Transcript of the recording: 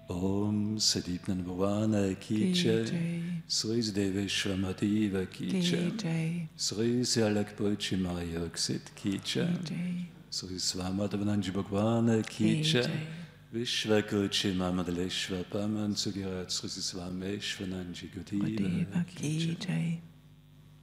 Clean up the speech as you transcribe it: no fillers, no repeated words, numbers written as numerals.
Om Sadipnan Bhavana Ki Jai, Sri Deveshwamativa Ki Jai, Sri Sialakpochi Mayoksit Ki Jai, Sri Swamadvananji Bhagwana Ki Jai, Vishvakochi Mamadaleshwa Paman Sugirat Sri Swameshwananji Godiva Ki Jai.